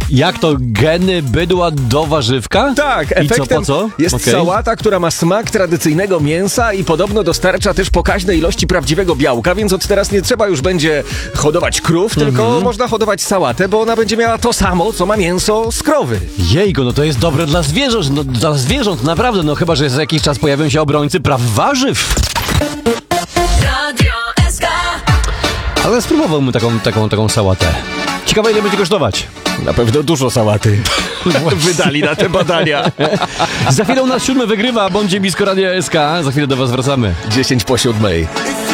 Jak to? Geny bydła do warzywka? Tak, I co, efektem po co? jest Okej. sałata, która ma smak tradycyjnego mięsa i podobno dostarcza też pokaźne ilości prawdziwego białka, więc od teraz nie trzeba już będzie hodować krów, tylko można hodować sałatę, bo ona będzie miała to samo, co ma mięso z krowy. Jejku, no to jest dobre dla zwierząt, naprawdę, no chyba, że za jakiś czas pojawią się obrońcy praw warzyw. Radio SK. Ale spróbowałbym taką sałatę. Ciekawe, ile będzie kosztować. Na pewno dużo sałaty wydali na te badania. Za chwilę u nas 7 wygrywa, bądźcie blisko Radia SK. Za chwilę do was wracamy. 10 po 7.